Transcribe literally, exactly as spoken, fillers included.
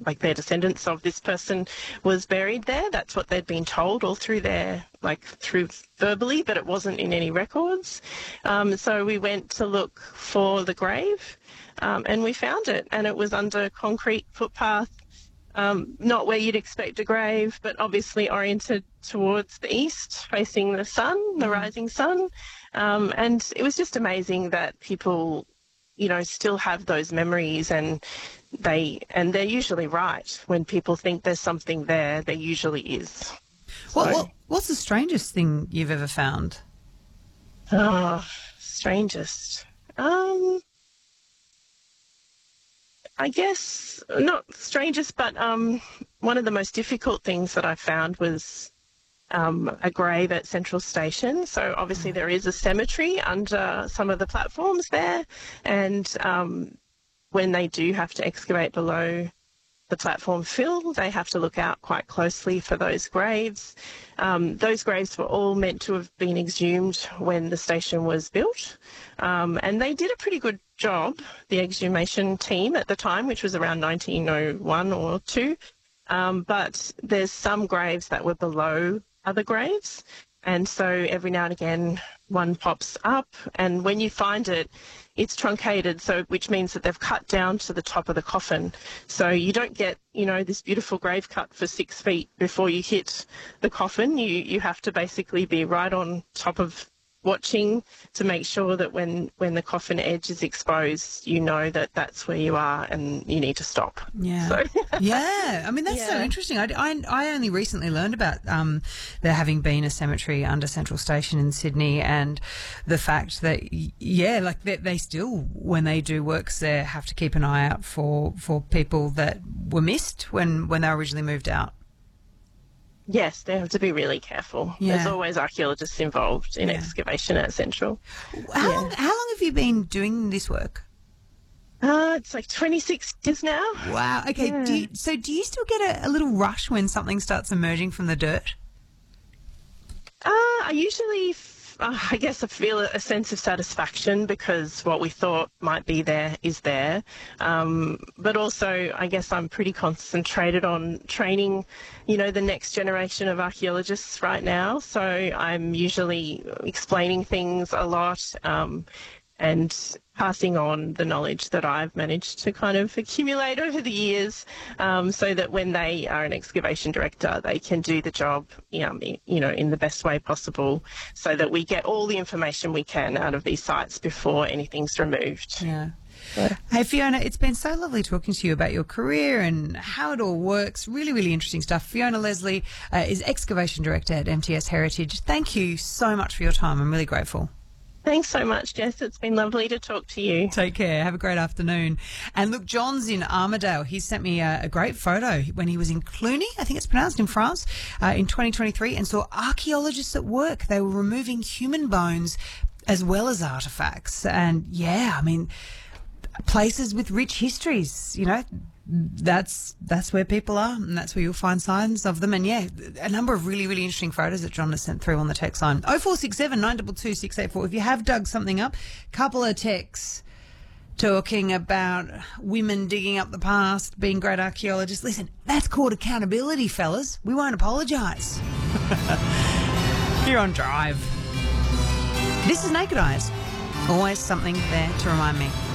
like their descendants of this person was buried there. That's what they'd been told all through their, like through verbally, but it wasn't in any records. Um, so we went to look for the grave um, and we found it, and it was under concrete footpath, um, not where you'd expect a grave, but obviously oriented towards the east, facing the sun, the rising sun. Um, and it was just amazing that people, you know, still have those memories, and they and they're usually right. When people think there's something there, there usually is. What, So, what what's the strangest thing you've ever found? oh, strangest. Um, I guess not strangest, but um, one of the most difficult things that I found was Um, a grave at Central Station. So obviously there is a cemetery under some of the platforms there, and um, when they do have to excavate below the platform fill, they have to look out quite closely for those graves. Um, those graves were all meant to have been exhumed when the station was built, um, and they did a pretty good job, the exhumation team at the time, which was around nineteen oh one or two, um, but there's some graves that were below other graves, and so every now and again one pops up, and when you find it, it's truncated, so which means that they've cut down to the top of the coffin, so you don't get, you know, this beautiful grave cut for six feet before you hit the coffin. You you have to basically be right on top of watching to make sure that when when the coffin edge is exposed, you know that that's where you are and you need to stop. Yeah. So. Yeah. I mean, that's so Yeah. interesting. I, I, I only recently learned about um, there having been a cemetery under Central Station in Sydney, and the fact that, yeah, like they, they still, when they do works there, have to keep an eye out for, for people that were missed when, when they were originally moved out. Yes, they have to be really careful. Yeah. There's always archaeologists involved in Yeah. excavation at Central. How, Yeah. long, how long have you been doing this work? Uh, it's like twenty-six years now. Wow. Okay. Yeah. Do you, so do you still get a, a little rush when something starts emerging from the dirt? Uh, I usually, f- uh, I guess I feel a sense of satisfaction because what we thought might be there is there. Um, but also, I guess I'm pretty concentrated on training, you know, the next generation of archaeologists right now. So I'm usually explaining things a lot, um, and passing on the knowledge that I've managed to kind of accumulate over the years, um, so that when they are an excavation director, they can do the job, um, you know, in the best way possible, so that we get all the information we can out of these sites before anything's removed. Yeah. Yeah. Hey, Fiona, it's been so lovely talking to you about your career and how it all works. Really, really interesting stuff. Fiona Leslie uh, is Excavation Director at M T S Heritage. Thank you so much for your time. I'm really grateful. Thanks so much, Jess. It's been lovely to talk to you. Take care. Have a great afternoon. And look, John's in Armidale. He sent me a, a great photo when he was in Cluny, I think it's pronounced, in France, uh, in twenty twenty-three, and saw archaeologists at work. They were removing human bones as well as artefacts. And yeah, I mean, places with rich histories, you know, that's that's where people are, and that's where you'll find signs of them. And yeah, a number of really, really interesting photos that John has sent through on the text line. oh four six seven, nine two two, six eight four. If you have dug something up, couple of texts talking about women digging up the past, being great archaeologists. Listen, that's called accountability, fellas. We won't apologise. You're on Drive. This is Naked Eyes. Always something there to remind me.